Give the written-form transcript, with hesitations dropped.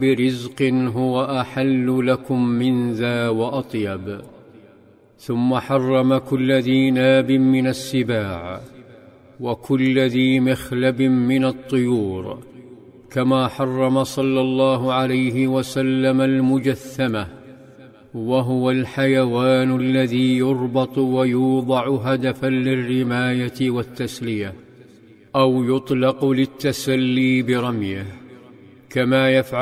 برزق هو أحل لكم من ذا وأطيب. ثم حرم كل ذي ناب من السباع وكل ذي مخلب من الطيور، كما حرم صلى الله عليه وسلم المجثمة، وهو الحيوان الذي يربط ويوضع هدفا للرماية والتسلية، أو يطلق للتسلي برميه، كما يفعل